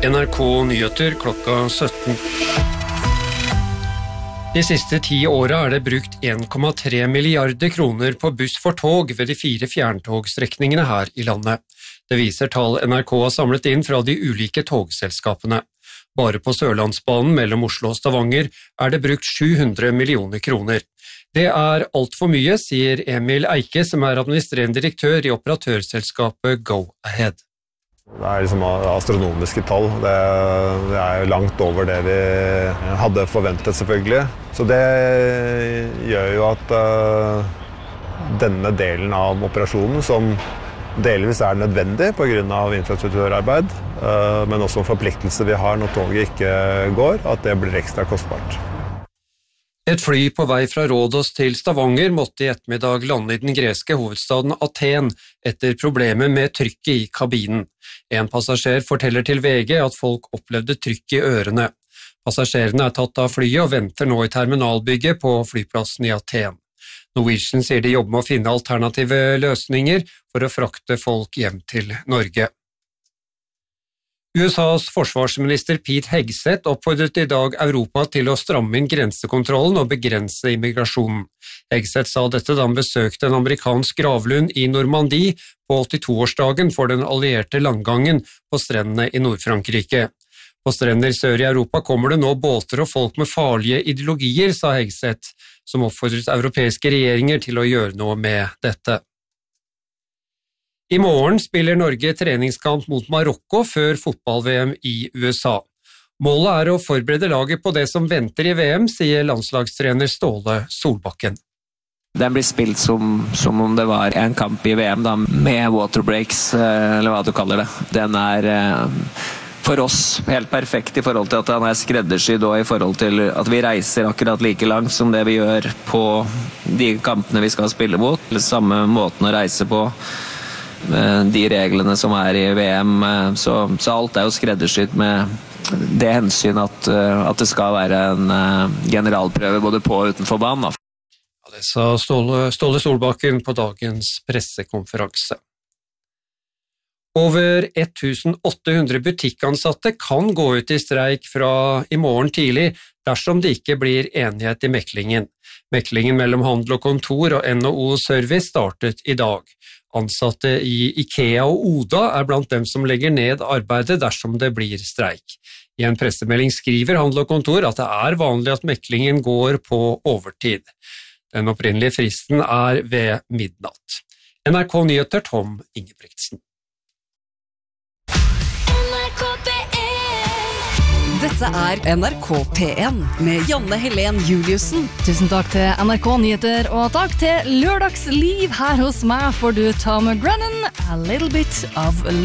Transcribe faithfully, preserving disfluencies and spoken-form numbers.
N R K Nyheter klokka sytten. De siste ti årene er det brukt en komma tre milliarder kroner på buss for tog ved de fire fjerntogstrekningene her i landet. Det viser tall N R K har samlet inn fra de ulike togselskapene. Bare på Sørlandsbanen mellom Oslo og Stavanger er det brukt sju hundre millioner kroner. Det er alt for mye, sier Emil Eike, som er administrerende direktør i operatørselskapet Go-Ahead. Det er liksom astronomiske tall. Det, det er langt over det vi hadde forventet, selvfølgelig. Så det gjør jo at uh, denne delen av operasjonen, som delvis er nødvendig på grunn av infrastrukturarbeid, uh, men også forpliktelse vi har når toget ikke går, at det blir ekstra kostbart. Et fly på vei fra Rådås til Stavanger måtte i ettermiddag lande i den greske hovedstaden Aten etter problemer med trykket i kabinen. En passasjer forteller til V G at folk opplevde trykk i ørene. Passasjerene er tatt av flyet og venter nå i terminalbygget på flyplassen i Aten. Norwegian sier de jobber med å finne alternative løsninger for å frakte folk hjem til Norge. U S A's forsvarsminister Pete Hegseth oppfordret i dag Europa til å stramme inn grensekontrollen og begrense immigrasjonen. Hegseth sa dette da han besøkte en amerikansk gravlund i Normandie på åttito-årsdagen for den allierte landgangen på strendene i Nord-Frankrike. På strender sør i Europa kommer det nå båter og folk med farlige ideologier, sa Hegseth, som oppfordret europeiske regjeringer til å gjøre noe med dette. I morgen spiller Norge treningskamp mot Marokko før fotball-V M i U S A. Målet er å forberede laget på det som venter i V M, sier landslagstrener Ståle Solbakken. Den blir spilt som, som om det var en kamp i V M da, med waterbreaks, eller hva du kaller det. Den er for oss helt perfekt i forhold til at den er skreddersydd og i forhold til at vi reiser akkurat like langt som det vi gjør på de kampene vi skal spille mot. Samme måten å reise på. De reglene som er i V M, så, så alt er jo skreddersydd med det hensyn at, at det skal være en generalprøve både på og utenfor banen. Ja, det sa Ståle, Ståle Solbakken på dagens pressekonferanse. Over åtte hundre butikkansatte kan gå ut i streik fra i morgen tidlig dersom det ikke blir enighet i meklingen. Meklingen mellom handel og kontor og N H O Service startet i dag. Ansatte i IKEA og Oda er blant dem som legger ned arbeidet dersom det blir streik. I en pressemelding skriver Handel og Kontor at det er vanlig at meklingen går på overtid. Den opprinnelige fristen er ved midnatt. N R K Nyheter, Tom Ingebrigtsen. Dette er N R K P en med Janne Helen Juliussen. Tusen takk til N R K Nyheter, og takk til Lørdagsliv. Her hos meg får du Tom Grennan, A Little Bit of